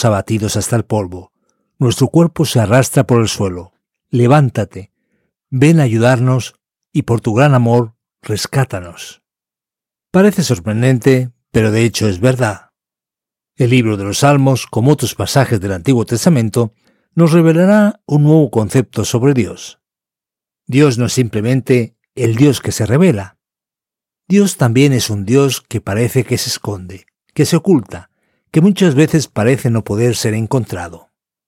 estamos abatidos hasta el polvo. Nuestro cuerpo se arrastra por el suelo. Levántate, ven a ayudarnos y por tu gran amor, rescátanos. Parece sorprendente, pero de hecho es verdad. El libro de los Salmos, como otros pasajes del Antiguo Testamento, nos revelará un nuevo concepto sobre Dios. Dios no es simplemente el Dios que se revela. Dios también es un Dios que parece que se esconde, que se oculta, que muchas veces parece no poder ser encontrado.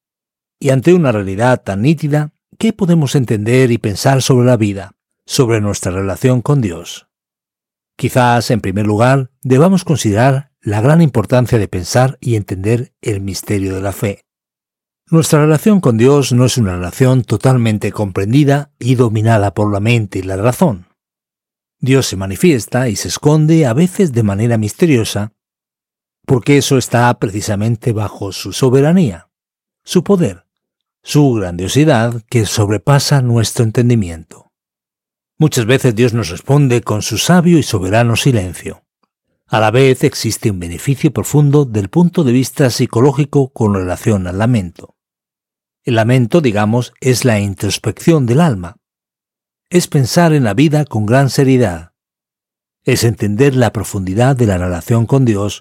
Y ante una realidad tan nítida, ¿qué podemos entender y pensar sobre la vida, sobre nuestra relación con Dios? Quizás, en primer lugar, debamos considerar la gran importancia de pensar y entender el misterio de la fe. Nuestra relación con Dios no es una relación totalmente comprendida y dominada por la mente y la razón. Dios se manifiesta y se esconde a veces de manera misteriosa, porque eso está precisamente bajo su soberanía, su poder, su grandiosidad que sobrepasa nuestro entendimiento. Muchas veces Dios nos responde con su sabio y soberano silencio. A la vez existe un beneficio profundo del punto de vista psicológico con relación al lamento. El lamento, digamos, es la introspección del alma. Es pensar en la vida con gran seriedad. Es entender la profundidad de la relación con Dios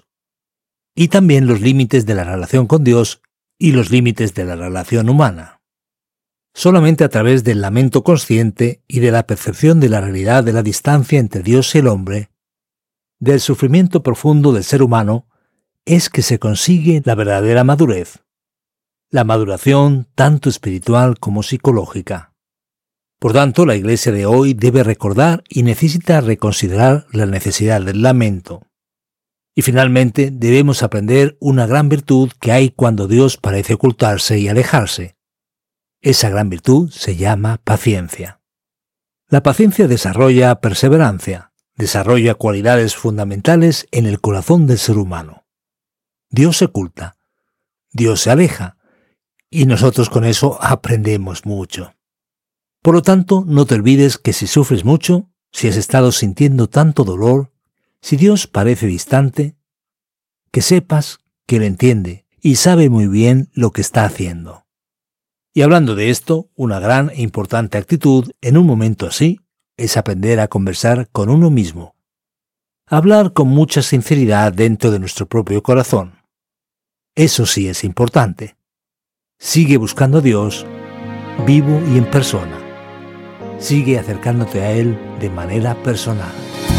y también los límites de la relación con Dios y los límites de la relación humana. Solamente a través del lamento consciente y de la percepción de la realidad de la distancia entre Dios y el hombre, del sufrimiento profundo del ser humano, es que se consigue la verdadera madurez, la maduración tanto espiritual como psicológica. Por tanto, la Iglesia de hoy debe recordar y necesita reconsiderar la necesidad del lamento. Y finalmente debemos aprender una gran virtud que hay cuando Dios parece ocultarse y alejarse. Esa gran virtud se llama paciencia. La paciencia desarrolla perseverancia, desarrolla cualidades fundamentales en el corazón del ser humano. Dios se oculta, Dios se aleja, y nosotros con eso aprendemos mucho. Por lo tanto, no te olvides que si sufres mucho, si has estado sintiendo tanto dolor, si Dios parece distante, que sepas que Él entiende y sabe muy bien lo que está haciendo. Y hablando de esto, una gran e importante actitud en un momento así es aprender a conversar con uno mismo. Hablar con mucha sinceridad dentro de nuestro propio corazón. Eso sí es importante. Sigue buscando a Dios, vivo y en persona. Sigue acercándote a Él de manera personal.